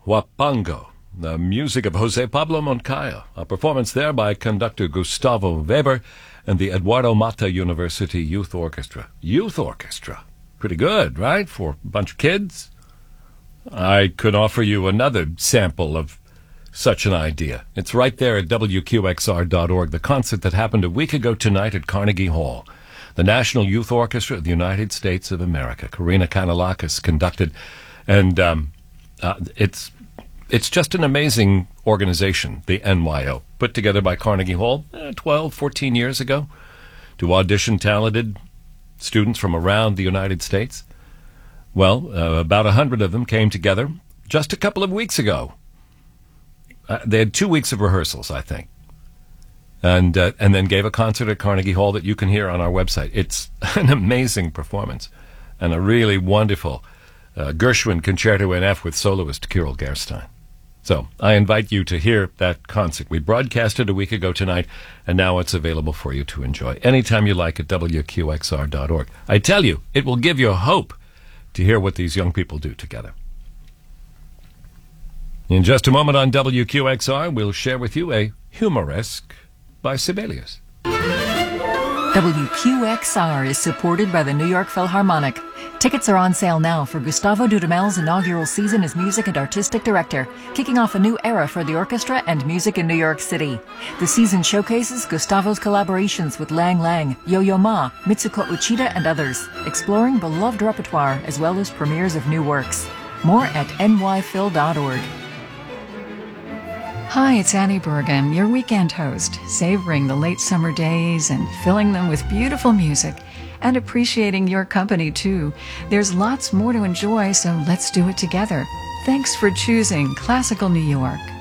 Huapango, the music of Jose Pablo Moncayo, a performance there by conductor Gustavo Weber and the Eduardo Mata University Youth Orchestra. Youth Orchestra. Pretty good, right, for a bunch of kids? I could offer you another sample of such an idea. It's right there at WQXR.org, the concert that happened a week ago tonight at Carnegie Hall. The National Youth Orchestra of the United States of America. Karina Kanalakis conducted, and it's just an amazing organization, the NYO, put together by Carnegie Hall 12, 14 years ago to audition talented students from around the United States. Well, about 100 of them came together just a couple of weeks ago. They had 2 weeks of rehearsals, I think, and then gave a concert at Carnegie Hall that you can hear on our website. It's an amazing performance and a really wonderful Gershwin Concerto in F with soloist Kirill Gerstein. So I invite you to hear that concert. We broadcast it a week ago tonight, and now it's available for you to enjoy anytime you like at WQXR.org. I tell you, it will give you hope to hear what these young people do together. In just a moment on WQXR, we'll share with you a humoresque by Sibelius. WQXR is supported by the New York Philharmonic. Tickets are on sale now for Gustavo Dudamel's inaugural season as music and artistic director, kicking off a new era for the orchestra and music in New York City. The season showcases Gustavo's collaborations with Lang Lang, Yo-Yo Ma, Mitsuko Uchida, and others, exploring beloved repertoire as well as premieres of new works. More at nyphil.org. Hi, it's Annie Bergam, your weekend host, savoring the late summer days and filling them with beautiful music and appreciating your company too. There's lots more to enjoy, so let's do it together. Thanks for choosing Classical New York.